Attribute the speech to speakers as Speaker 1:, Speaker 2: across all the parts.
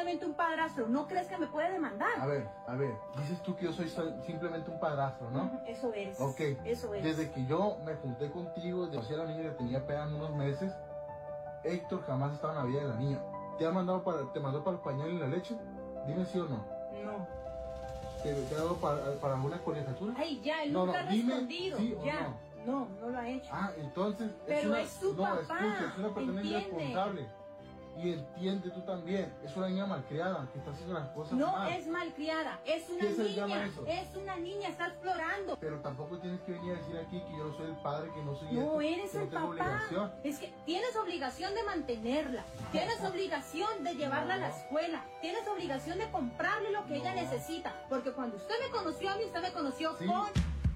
Speaker 1: solamente un padrastro. ¿No crees que me puede demandar?
Speaker 2: A ver, dices tú que yo soy simplemente un padrastro, ¿no?
Speaker 1: Eso eres.
Speaker 2: Ok.
Speaker 1: Eso es.
Speaker 2: Desde que yo me junté contigo, conocí a la niña que tenía apenas unos meses, Héctor jamás estaba en la vida de la niña. ¿Te mandó para el pañal y la leche? Dime sí o no.
Speaker 1: No.
Speaker 2: ¿Te ha dado para alguna colegiatura?
Speaker 1: Ay, ya, él nunca ha respondido. ¿Sí ya. No lo ha hecho.
Speaker 2: Ah, entonces...
Speaker 1: Pero es su papá.
Speaker 2: Escucha, es una persona irresponsable. Y entiende tú también, es una niña malcriada que está haciendo las cosas mal.
Speaker 1: No es malcriada, es una niña. Es una niña, está explorando.
Speaker 2: Pero tampoco tienes que venir a decir aquí que yo no soy el padre, que no soy
Speaker 1: No, eres el papá. Es que tienes obligación de mantenerla, tienes obligación de llevarla a la escuela, tienes obligación de comprarle lo que ella necesita. Porque cuando usted me conoció a mí, usted me conoció con...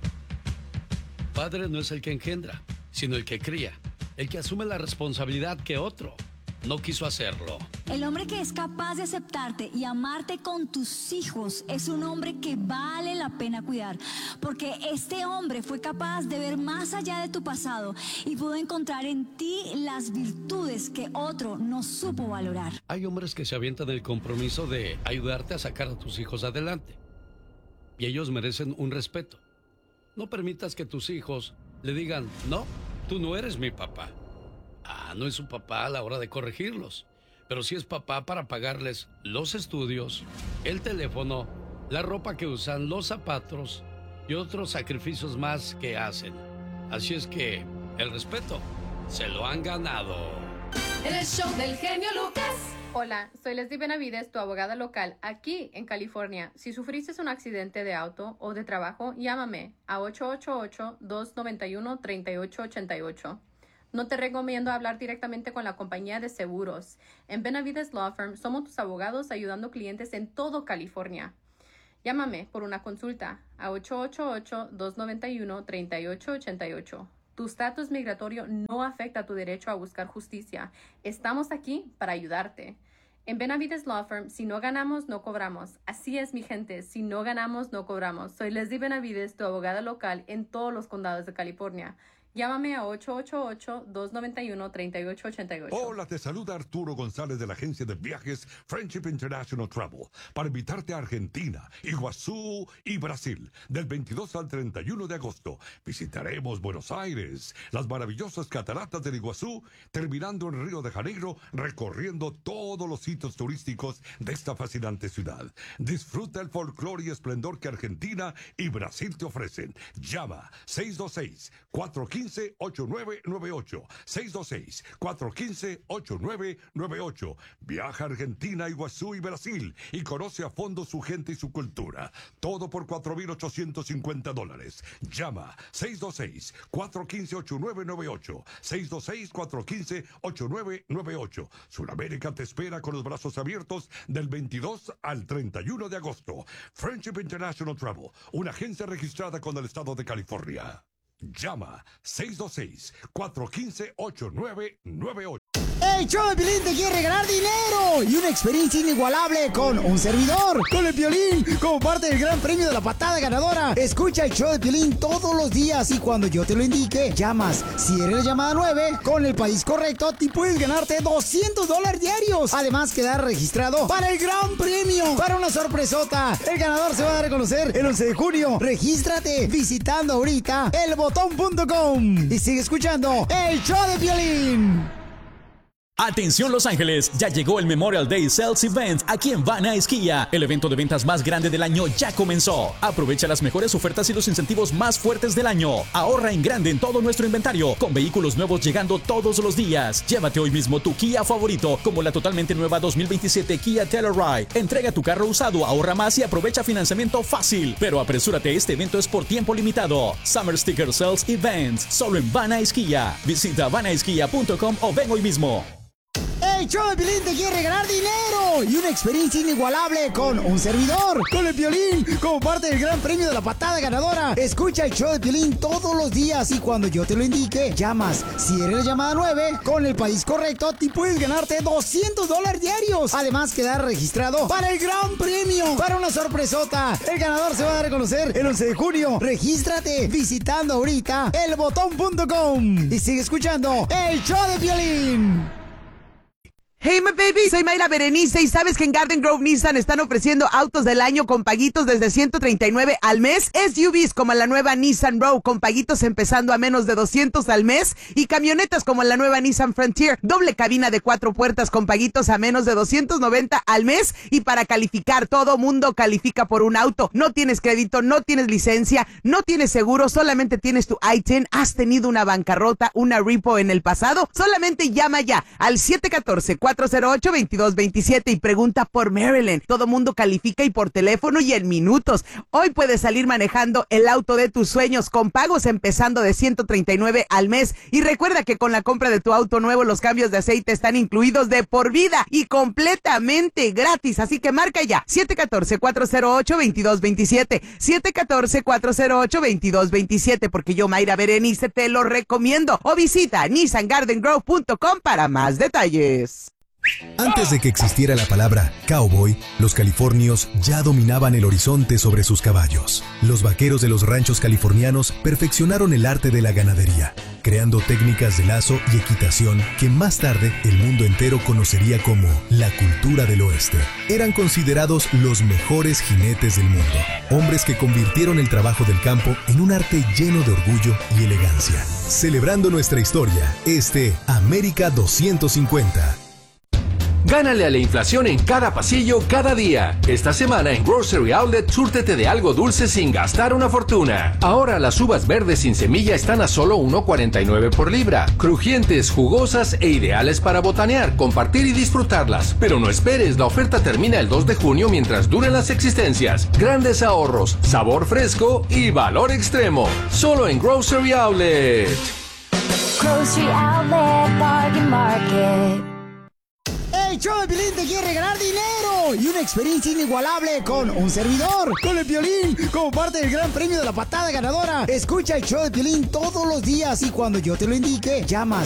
Speaker 3: Padre no es el que engendra, sino el que cría, el que asume la responsabilidad que otro no quiso hacerlo.
Speaker 4: El hombre que es capaz de aceptarte y amarte con tus hijos es un hombre que vale la pena cuidar, porque este hombre fue capaz de ver más allá de tu pasado y pudo encontrar en ti las virtudes que otro no supo valorar.
Speaker 3: Hay hombres que se avientan el compromiso de ayudarte a sacar a tus hijos adelante, y ellos merecen un respeto. No permitas que tus hijos le digan, no, tú no eres mi papá. Ah, no es su papá a la hora de corregirlos, pero sí es papá para pagarles los estudios, el teléfono, la ropa que usan, los zapatos y otros sacrificios más que hacen. Así es que el respeto se lo han ganado.
Speaker 5: En el show del genio Lucas. Hola, soy Leslie Benavides, tu abogada local aquí en California. Si sufriste un accidente de auto o de trabajo, llámame a 888-291-3888. No te recomiendo hablar directamente con la compañía de seguros. En Benavides Law Firm somos tus abogados ayudando clientes en todo California. Llámame por una consulta a 888-291-3888. Tu estatus migratorio no afecta tu derecho a buscar justicia. Estamos aquí para ayudarte. En Benavides Law Firm, si no ganamos, no cobramos. Así es, mi gente, si no ganamos, no cobramos. Soy Leslie Benavides, tu abogada local en todos los condados de California. Llámame a 888-291-3888.
Speaker 6: Hola, te saluda Arturo González de la agencia de viajes Friendship International Travel para invitarte a Argentina, Iguazú y Brasil del 22 al 31 de agosto. Visitaremos Buenos Aires, las maravillosas cataratas del Iguazú, terminando en Río de Janeiro, recorriendo todos los sitios turísticos de esta fascinante ciudad. Disfruta el folclore y esplendor que Argentina y Brasil te ofrecen. Llama 626-415-8998. 626-415-8998. Viaja a Argentina, Iguazú y Brasil y conoce a fondo su gente y su cultura. Todo por $4,850. Llama 626-415-8998. 626-415-8998. Sudamérica te espera con los brazos abiertos del 22 al 31 de agosto. Friendship International Travel, una agencia registrada con el estado de California. Llama 626-415-8998.
Speaker 7: El show de Piolín te quiere regalar dinero y una experiencia inigualable con un servidor, con el Piolín, como parte del gran premio de la patada ganadora. Escucha el show de Piolín todos los días y cuando yo te lo indique, llamas. Si eres la llamada 9, con el país correcto, te puedes ganarte $200 diarios. Además, quedar registrado para el gran premio, para una sorpresota. El ganador se va a dar a conocer el 11 de junio. Regístrate visitando ahorita elbotón.com y sigue escuchando el show de Piolín.
Speaker 8: Atención Los Ángeles, ya llegó el Memorial Day Sales Event aquí en Van Nuys Kia. El evento de ventas más grande del año ya comenzó. Aprovecha las mejores ofertas y los incentivos más fuertes del año. Ahorra en grande en todo nuestro inventario, con vehículos nuevos llegando todos los días. Llévate hoy mismo tu Kia favorito, como la totalmente nueva 2027 Kia Telluride. Entrega tu carro usado, ahorra más y aprovecha financiamiento fácil. Pero apresúrate, este evento es por tiempo limitado. Summer Sticker Sales Events, solo en Van Nuys Kia. Visita vannuyskia.com o ven hoy mismo.
Speaker 7: El show de Piolín te quiere regalar dinero y una experiencia inigualable con un servidor, con el Piolín, como parte del gran premio de la patada ganadora. Escucha el show de Piolín todos los días y cuando yo te lo indique, llamas. Si eres la llamada 9, con el país correcto, te puedes ganarte $200 diarios. Además, quedar registrado para el gran premio, para una sorpresota. El ganador se va a dar a conocer el 11 de junio. Regístrate visitando ahorita elbotón.com y sigue escuchando el show de Piolín.
Speaker 9: Hey, my baby, soy Mayra Berenice y ¿sabes que en Garden Grove Nissan están ofreciendo autos del año con paguitos desde $139 al mes? SUVs como la nueva Nissan Rogue con paguitos empezando a menos de $200 al mes y camionetas como la nueva Nissan Frontier, doble cabina de 4 puertas con paguitos a menos de $290 al mes. Y para calificar, todo mundo califica por un auto. No tienes crédito, no tienes licencia, no tienes seguro, solamente tienes tu I-10, has tenido una bancarrota, una repo en el pasado, solamente llama ya al 714-408-2227 y pregunta por Marilyn. Todo mundo califica y por teléfono y en minutos. Hoy puedes salir manejando el auto de tus sueños con pagos empezando de $139 al mes. Y recuerda que con la compra de tu auto nuevo los cambios de aceite están incluidos de por vida y completamente gratis. Así que marca ya 714-408-2227. 714-408-2227 porque yo, Mayra Berenice, te lo recomiendo. O visita NissanGardenGrove.com para más detalles.
Speaker 10: Antes de que existiera la palabra cowboy, los californios ya dominaban el horizonte sobre sus caballos. Los vaqueros de los ranchos californianos perfeccionaron el arte de la ganadería, creando técnicas de lazo y equitación que más tarde el mundo entero conocería como la cultura del oeste. Eran considerados los mejores jinetes del mundo, hombres que convirtieron el trabajo del campo en un arte lleno de orgullo y elegancia. Celebrando nuestra historia, América 250.
Speaker 11: Gánale a la inflación en cada pasillo, cada día. Esta semana en Grocery Outlet, súrtete de algo dulce sin gastar una fortuna. Ahora las uvas verdes sin semilla están a solo $1.49 por libra. Crujientes, jugosas e ideales para botanear, compartir y disfrutarlas. Pero no esperes, la oferta termina el 2 de junio mientras duren las existencias. Grandes ahorros, sabor fresco y valor extremo. Solo en Grocery Outlet.
Speaker 12: Grocery Outlet, Bargain Market.
Speaker 7: El show de Piolín te quiere regalar dinero y una experiencia inigualable con un servidor, con el Piolín, como parte del gran premio de la patada ganadora. Escucha el show de Piolín todos los días y cuando yo te lo indique, llama